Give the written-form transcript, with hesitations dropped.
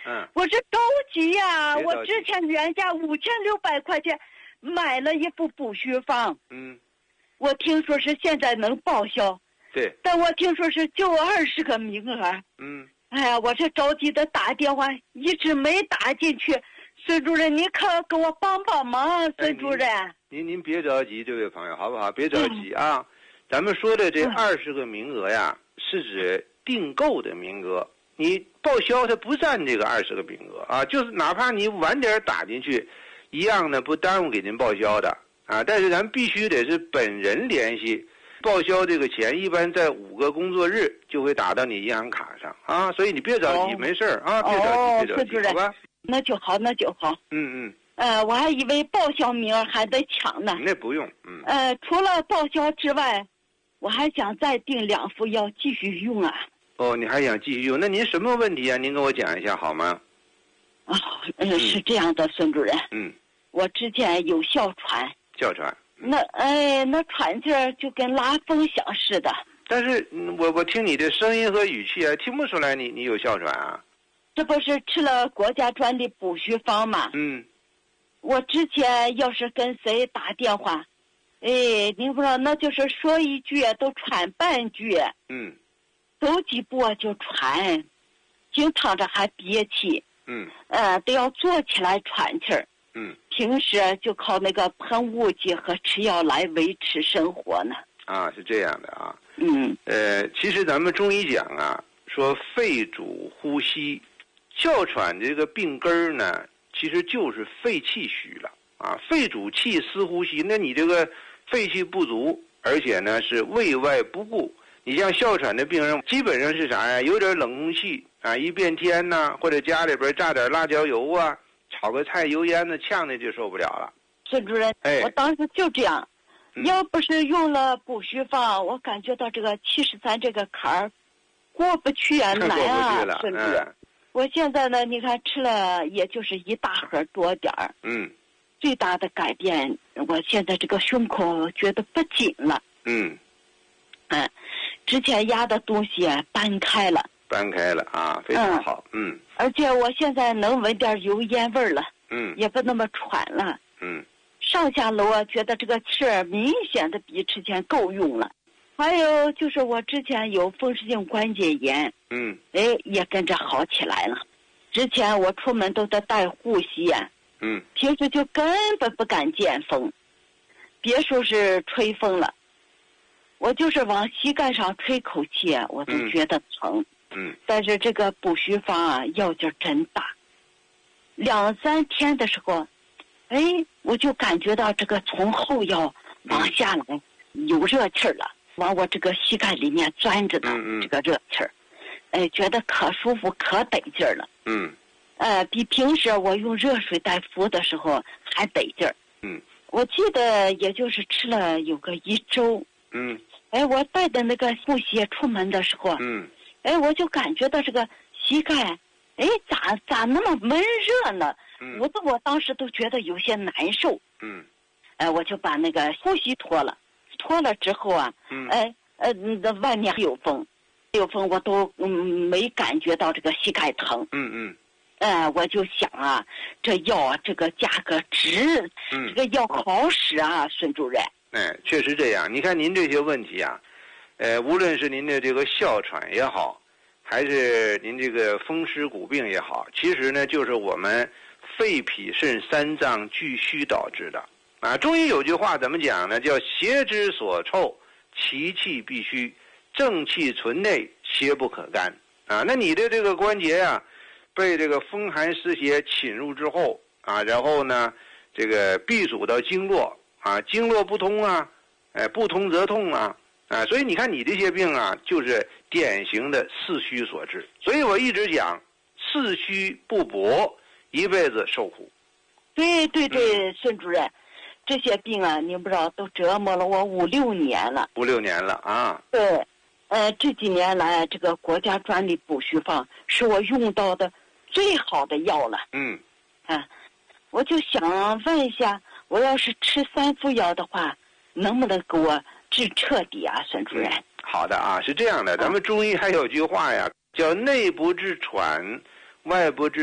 我这着急呀，我之前原价5600块钱买了一副补虚方，我听说是现在能报销， 对， 但我听说是就20个名额，哎呀，我这着急的打电话一直没打进去，孙主任，你可给我帮帮忙，孙主任。 您别着急，这位朋友，好不好？别着急啊，咱们说的这20个名额呀，是指订购的名额，你报销它不占这个20个名额啊，就是哪怕你晚点打进去，一样呢不耽误给您报销的啊。但是咱必须得是本人联系，报销这个钱一般在5个工作日就会打到你银行卡上啊，所以你别着急，没事啊，别着急，好吧？ 那就好，那就好。我还以为报销名额还得抢呢。 那不用， 除了报销之外，我还想再订2副药继续用啊。 哦，你还想继续用？那您什么问题啊？您跟我讲一下好吗？ 是这样的，孙主任。我之前有哮喘。 哮喘。 那喘气儿就跟拉风响似的。 但是我听你的声音和语气啊，听不出来你有哮喘啊。 这不是吃了国家专利补虚方吗？我之前要是跟谁打电话，您不知道，那就是说一句都喘半句。走几步就喘，经常着还憋气。都要坐起来喘气儿。平时就靠那个喷雾剂和吃药来维持生活呢。 啊，是这样的啊。其实咱们中医讲啊，说肺主呼吸，哮喘这个病根儿呢，其实就是肺气虚了啊。肺主气司呼吸，那你这个肺气不足，而且呢是胃外不顾。你像哮喘的病人，基本上是啥呀？有点冷空气啊，一变天呐，或者家里边炸点辣椒油啊，炒个菜油烟的呛的就受不了了。 孙主任，我当时就这样，要不是用了补虚方，我感觉到这个73这个坎儿过不去啊，难啊，孙主任。我现在呢，你看吃了也就是1大盒多点儿。最大的改变，我现在这个胸口觉得不紧了。之前压的东西搬开了啊，非常好。 而且我现在能闻点油烟味儿了。也不那么喘了。上下楼觉得这个气儿明显的比之前够用了。还有就是我之前有风湿性关节炎。也跟着好起来了。之前我出门都得带护膝呀。平时就根本不敢见风，别说是吹风了，我就是往膝盖上吹口气我都觉得疼。但是这个补虚方药劲真大，2、3天的时候，我就感觉到这个从后腰往下来有热气儿了，往我这个膝盖里面钻着的这个热气儿，觉得可舒服可得劲儿了。比平时我用热水袋敷的时候还得劲儿。我记得也就是吃了有个1周。我带的那个护鞋出门的时候，我就感觉到这个膝盖，咋那么闷热呢？我当时都觉得有些难受。我就把那个护膝脱了之后外面有风我都没感觉到这个膝盖疼。我就想这药这个价格值，这个药好使啊，孙主任。 确实这样。你看您这些问题啊，无论是您的这个哮喘也好，还是您这个风湿骨病也好，其实呢就是我们肺脾肾3脏俱虚导致的啊。中医有句话怎么讲呢？叫邪之所臭，其气必虚，正气存内，邪不可干啊。那你的这个关节被这个风寒湿邪侵入之后然后呢这个闭阻到经络经络不通不通则痛所以你看你这些病就是典型的四虚所致。所以我一直讲四虚不搏，一辈子受苦。 对，孙主任，这些病您不知道都折磨了我5、6年了。 5、6年了啊。 对，这几年来这个国家专利补虚方是我用到的最好的药了。我就想问一下，我要是吃3副药的话，能不能给我治彻底孙主任？ 好的是这样的，咱们中医还有句话呀，叫内不治喘，外不治